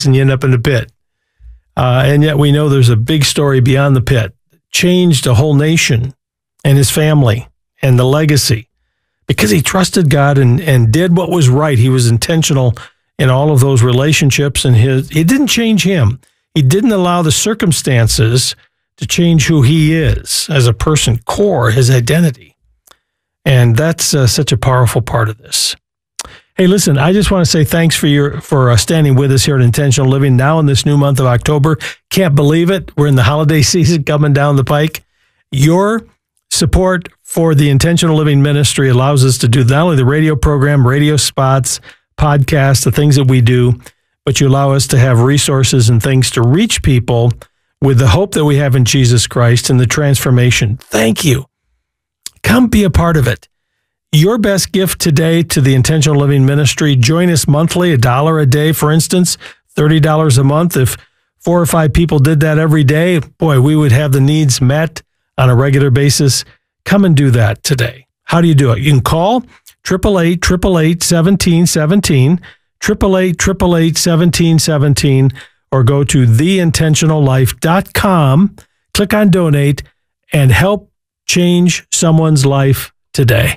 and you end up in the pit. And yet we know there's a big story beyond the pit. Changed a whole nation and his family and the legacy because he trusted God and did what was right. He was intentional in all of those relationships, and it didn't change him. He didn't allow the circumstances to change who he is as a person, core, his identity. And that's such a powerful part of this. Hey, listen, I just want to say thanks for standing with us here at Intentional Living now in this new month of October. Can't believe it. We're in the holiday season coming down the pike. Your support for the Intentional Living Ministry allows us to do not only the radio program, radio spots, podcasts, the things that we do, but you allow us to have resources and things to reach people with the hope that we have in Jesus Christ and the transformation. Thank you. Come be a part of it. Your best gift today to the Intentional Living Ministry, join us monthly, $1 a day, for instance, $30 a month. If 4 or 5 people did that every day, boy, we would have the needs met on a regular basis. Come and do that today. How do you do it? You can call 888-888-1717, 888-888-1717, or go to theintentionallife.com, click on donate, and help change someone's life today.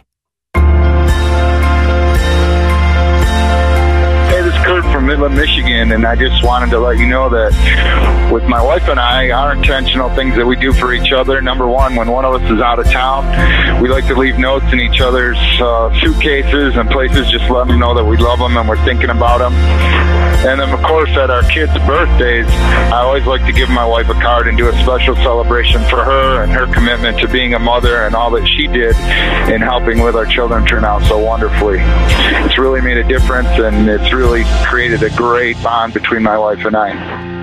From Midland, Michigan, and I just wanted to let you know that with my wife and I, our intentional things that we do for each other, number one, when one of us is out of town, we like to leave notes in each other's suitcases and places, just let them know that we love them and we're thinking about them. And then, of course, at our kids' birthdays, I always like to give my wife a card and do a special celebration for her and her commitment to being a mother and all that she did in helping with our children turn out so wonderfully. It's really made a difference, and it's really created a great bond between my wife and I.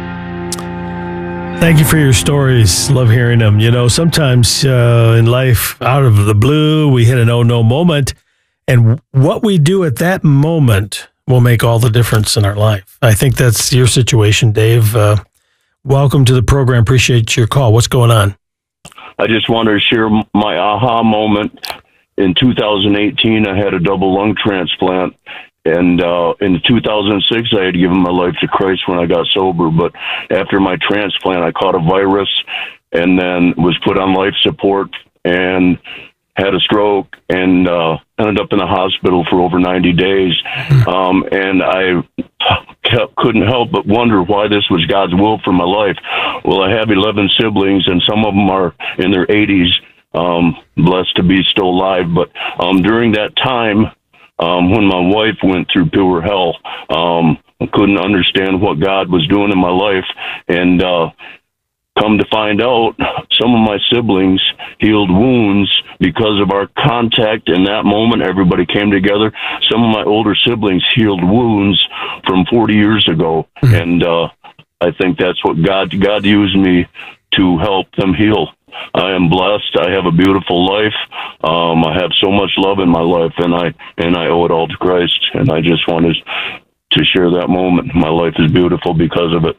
Thank you for your stories. Love hearing them. You know, sometimes in life, out of the blue, we hit an oh-no moment, and what we do at that moment will make all the difference in our life. I think that's your situation, Dave. Welcome to the program. Appreciate your call. What's going on? I just wanted to share my aha moment. In 2018, I had a double lung transplant. And in 2006, I had given my life to Christ when I got sober. But after my transplant, I caught a virus and then was put on life support and had a stroke and ended up in the hospital for over 90 days. And I couldn't help but wonder why this was God's will for my life. Well, I have 11 siblings, and some of them are in their 80s, blessed to be still alive. But during that time, when my wife went through pure hell, I couldn't understand what God was doing in my life. And come to find out, some of my siblings healed wounds because of our contact in that moment. Everybody came together. Some of my older siblings healed wounds from 40 years ago. And I think that's what God used me to help them heal. I am blessed. I have a beautiful life. I have so much love in my life, and I owe it all to Christ. And I just wanted to share that moment. My life is beautiful because of it.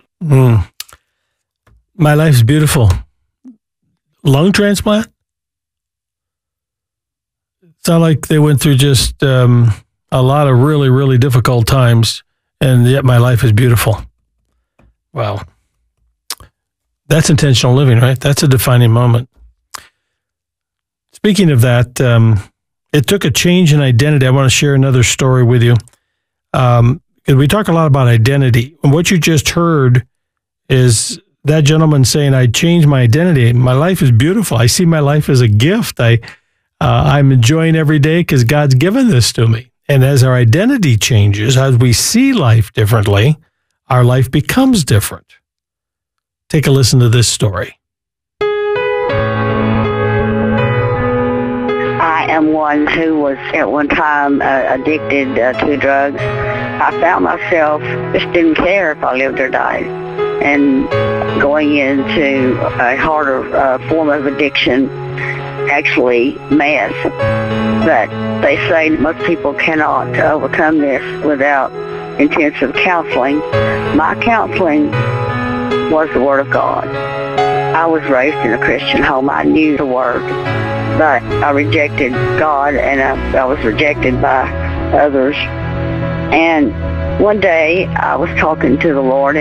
My life is beautiful. Lung transplant? It's not like they went through just a lot of really, really difficult times, and yet my life is beautiful. Wow. That's intentional living, right? That's a defining moment. Speaking of that, it took a change in identity. I want to share another story with you. Because we talk a lot about identity. And what you just heard is that gentleman saying, I changed my identity. My life is beautiful. I see my life as a gift. I'm enjoying every day because God's given this to me. And as our identity changes, as we see life differently, our life becomes different. Take a listen to this story. I am one who was at one time addicted to drugs. I found myself just didn't care if I lived or died, and going into a harder form of addiction, actually meth. But they say most people cannot overcome this without intensive counseling. My counseling was the Word of God. I was raised in a Christian home. I knew the Word, but I rejected God, and I was rejected by others. And One day I was talking to the Lord,